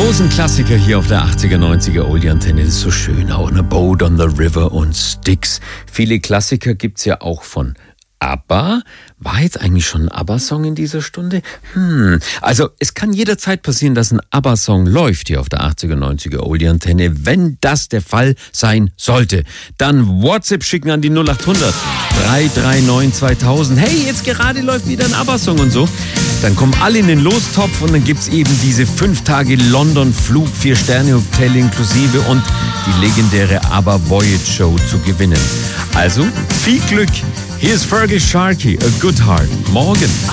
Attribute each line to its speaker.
Speaker 1: großen Klassiker hier auf der 80er, 90er Oldie-Antenne. Das ist so schön, auch eine Boat on the River und Styx. Viele Klassiker gibt's ja auch von ABBA. War jetzt eigentlich schon ein ABBA-Song in dieser Stunde? Also es kann jederzeit passieren, dass ein ABBA-Song läuft hier auf der 80er, 90er Oldie-Antenne. Wenn das der Fall sein sollte, dann WhatsApp schicken an die 0800 339 2000. Hey, jetzt gerade läuft wieder ein ABBA-Song und so. Dann kommen alle in den Lostopf und dann gibt's eben diese 5 Tage London-Flug, 4-Sterne-Hotel inklusive und die legendäre ABBA Voyage Show zu gewinnen. Also viel Glück. Hier ist Fergie Sharkey, A Good Heart. Morgen.